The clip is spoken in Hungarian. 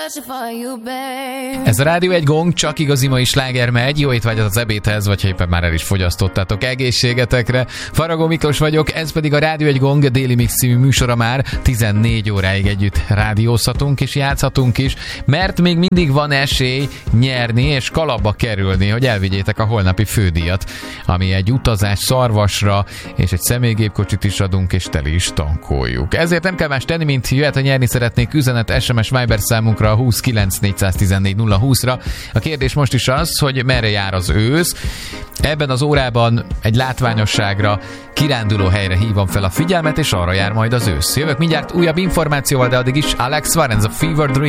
Ez a Rádió egy Gong, csak igazi mai sláger megy. Jó étvágyat az ebédhez, vagy ha éppen már el is fogyasztottátok, egészségetekre. Faragó Miklós vagyok, ez pedig a Rádió egy Gong Daily Mix című műsora már. 14 óráig együtt rádiózhatunk és játszhatunk is, mert még mindig van esély nyerni és kalapba kerülni, hogy elvigyétek a holnapi fődíjat, ami egy utazás Szarvasra, és egy személygépkocsit is adunk, és teli is tankoljuk. Ezért nem kell más tenni, mint jöhet, ha nyerni szeretnék, üzenet, SMS, Viber számunkra a 29 414 020-ra. A kérdés most is az, hogy merre jár az ősz. Ebben az órában egy látványosságra, kiránduló helyre hívom fel a figyelmet, és arra jár majd az ősz. Jövök mindjárt újabb információval, de addig is Alex Warren, a Fever Dream.